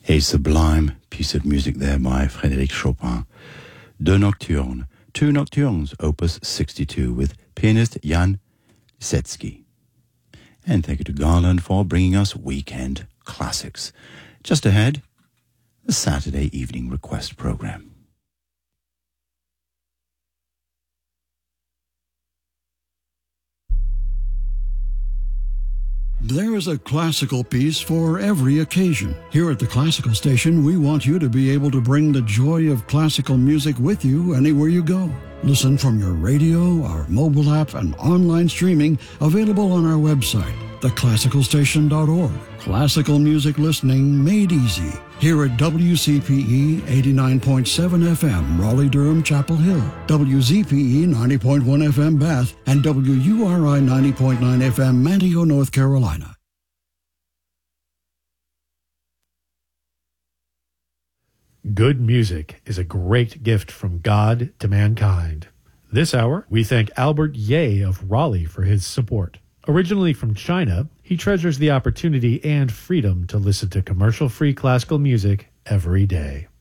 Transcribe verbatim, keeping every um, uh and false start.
A sublime piece of music there by Frédéric Chopin. Deux Nocturnes, two Nocturnes, opus sixty-two, with pianist Jan Lisetsky. And thank you to Garland for bringing us Weekend Classics. Just ahead, the Saturday Evening Request Program. There is a classical piece for every occasion. Here at the Classical Station, we want you to be able to bring the joy of classical music with you anywhere you go. Listen from your radio, our mobile app, and online streaming available on our website, the classical station dot org. Classical music listening made easy. Here at W C P E eighty-nine point seven F M, Raleigh-Durham, Chapel Hill, W Z P E ninety point one F M, Bath, and W U R I ninety point nine F M, Manteo, North Carolina. Good music is a great gift from God to mankind. This hour, we thank Albert Ye of Raleigh for his support. Originally from China, he treasures the opportunity and freedom to listen to commercial-free classical music every day.